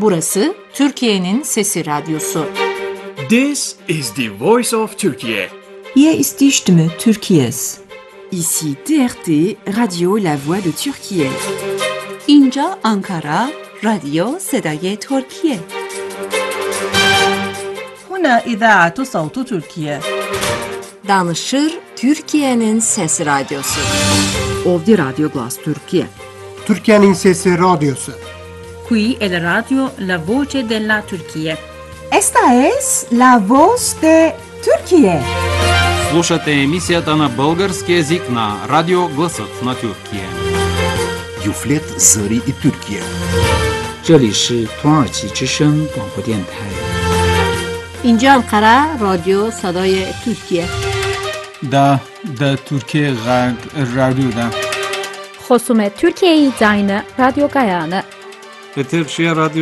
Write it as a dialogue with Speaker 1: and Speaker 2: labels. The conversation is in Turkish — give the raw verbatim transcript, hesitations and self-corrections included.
Speaker 1: Burası Türkiye'nin Sesi Radyosu.
Speaker 2: This is the voice of Turkey.
Speaker 3: Hier ist die Stimme Türkiye's.
Speaker 4: Ici T R T, Radio La Voix de Türkiye.
Speaker 5: اینجا آنکارا، رادیو صدای ترکیه.
Speaker 6: هنا إذاعة صوت تركيا.
Speaker 1: Danışır Türkiye'nin Sesi Radyosu.
Speaker 4: Ovdje Radio Glas Türkiye.
Speaker 7: Türkiye'nin Sesi Radyosu.
Speaker 6: Qui è la radio La Voce della Turchia.
Speaker 3: Esta es la voz de Türkiye.
Speaker 8: Слушате емисията на български език на Радио Гласът на Türkiye.
Speaker 9: Юфлет Зări и Türkiye.
Speaker 10: 这里是土耳其之声广播电台。
Speaker 11: اینجا انقره رادیو صدای ترکیه.
Speaker 12: دا دا ترکیه غرب رادیو دا.
Speaker 13: خصوم ترکیه زاین رادیو گایانه.
Speaker 8: Eterşehir Radyo